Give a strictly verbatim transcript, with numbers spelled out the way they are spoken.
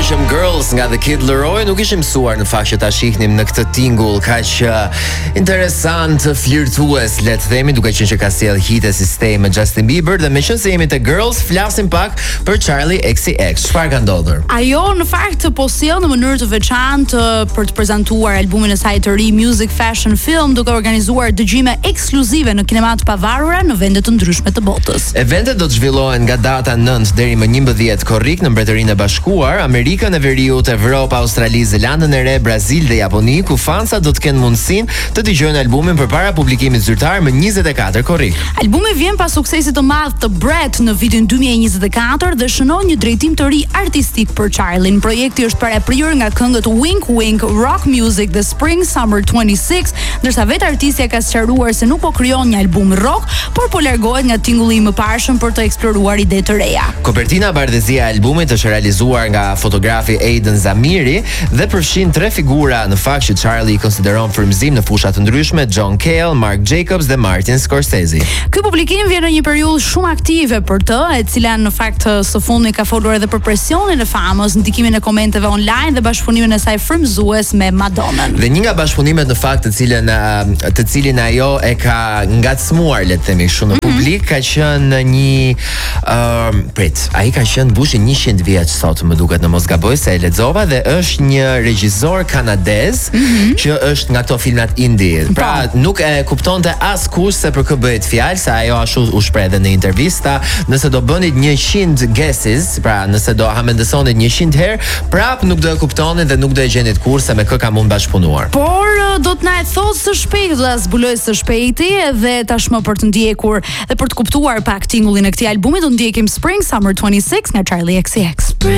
ishim Girls nga The Kid Laroi, nuk ishim mësuar në fakt që ta shihnim në këtë tingull kaq uh, interesant, flirtues, le të themi, duke qenë që ka sjell hite si Stay me Justin Bieber, dhe meqenëse se jemi te Girls, flasim pak për Charli X C X. Çfarë ka ndodhur? Ajo në fakt po sjell në mënyrë të veçantë për të prezantuar albumin e saj të ri Music Fashion Film, duke organizuar dëgjime ekskluzive në kinema të pavarura në vende të ndryshme të botës. Eventet do të zhvillohen nga data nëntë deri më njëmbëdhjetë korrik në Mbretërinë e Bashkuar, Amerikën e Veriut, Evropë, Australi, Zelandën e Re, Brazil dhe Japoni, ku fansa do të kenë mundësinë të dëgjojnë albumin përpara publikimit zyrtar më njëzet e katër korrik. Albumi vjen pas suksesit të madh të Brett në vitin dy mijë e njëzet e katër dhe shënon një drejtim të ri artistik për Charlin. Projekti është paraprirur nga këngët Wink Wink, Rock Music dhe Spring Summer twenty-six, ndërsa vetë artistja ka sqaruar se nuk po krijon një album rock, por po largohet nga tingulli i mëparshëm për të eksploruar ide të reja. Kopertina bardhëzia e albumit është realizuar nga fotografi Aiden Zamiri dhe përfshin tre figura në fakt që Charli i konsideron frymëzim në fusha të ndryshme: John Cale, Mark Jacobs dhe Martin Scorsese. Ky publikim vjen në një periudhë shumë aktive për të, e cila në fakt së fundi ka folur edhe për presionin e famës, ndikimin e komenteve online dhe bashkëpunimin e saj frymëzues me Madonnën. Dhe një nga bashkëpunimet në fakt të cilën të cilin ajo e ka ngacmuar, le të themi kështu, në publik, ka qenë një uh, prit, ai ka qenë bushi njëqind vjeç sot, më duket, në mos gaboj se e lexova, dhe është një regjisor kanadez mm -hmm. që është nga këto filmat indie. Pra nuk e kuptonte askush se për kë bëhet fjalë, se ajo ashtu u shpreh edhe në intervista, nëse do bënit njëqind guesses, pra nëse do hamendësonit njëqind herë, prap nuk do e kuptonit dhe nuk do e gjenit kur se me kë ka mund bashkëpunuar. Por do të na e thotë së shpejti, do ta zbuloj së shpejti, dhe tashmë për të ndjekur dhe për të kuptuar pak tingullin e këtij albumi, do ndjekim Spring Summer twenty-six nga Charli X C X.